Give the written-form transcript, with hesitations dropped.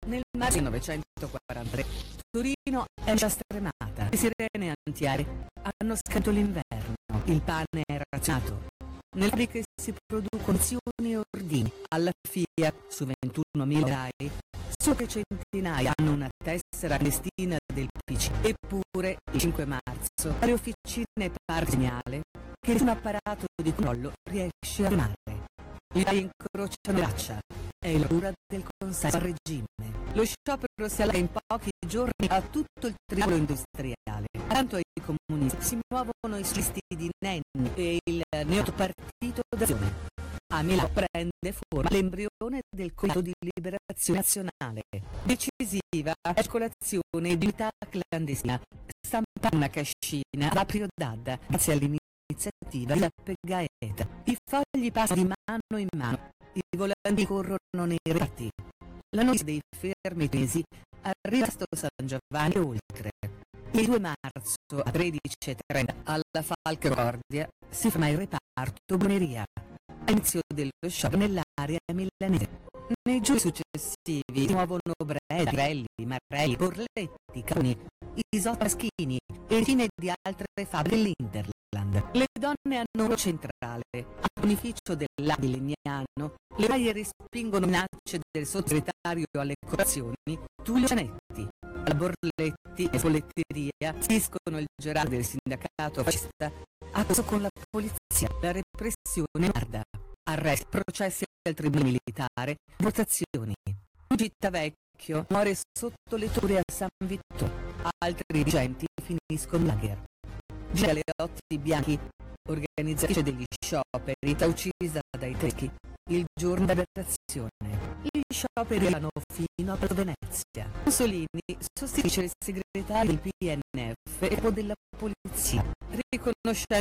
Nel marzo 1943 Torino è già stremata. Le sirene antiaeree hanno scritto l'inverno. Il pane è razionato. Nelle fabbriche si producono azioni e ordini. Alla Fiat, su 21.000 operai, solo che centinaia hanno una tessera clandestina del PC. Eppure, il 5 marzo, alle officine pare segnale che nessun apparato di controllo riesce a fermare. Gli operai incrociano le braccia. È la cura del consenso al regime. Lo sciopero si allarga in pochi giorni a tutto il triangolo industriale. Accanto ai comunisti si muovono i socialisti di Nenni e il neopartito d'Azione. A Milano prende forma l'embrione del Comitato di Liberazione Nazionale. Decisiva è la circolazione di unità clandestina. Stampa una cascina a Aprio D'Adda grazie all'iniziativa di Giuseppe Gaeta. I fogli passano di mano in mano. I volanti corrono nei reparti. La notizia dei fermi tesi arriva a Sto San Giovanni e oltre. Il 2 marzo a 13:30 alla Falconcordia si ferma il reparto Boneria. All'inizio dello sciopero nell'area milanese. Nei giorni successivi si muovono Breda, Pirelli, Marelli, Borletti, Caroni, Isotta Paschini e decine di altre fabbriche dell'Interland. Le donne hanno un ruolo centrale. A beneficio dell'A di Legnano, le operaie respingono minacce del sottosegretario alle corporazioni Tullio Cianetti. Alla Borletti e Folletteria spediscono il gerarco del sindacato fascista a corso con la polizia. La repressione guarda. Arresti, processi al tribunale militare, votazioni. Civitavecchio muore sotto le torri a San Vittore. Altri dirigenti finiscono in lager. Galeotti Bianchi, organizzatrice degli scioperi, è uccisa dai tedeschi il giorno dell'aberrazione. Gli scioperi vanno fino a Venezia. Mussolini sostituisce il segretario del PNF e capo della polizia, riconoscendo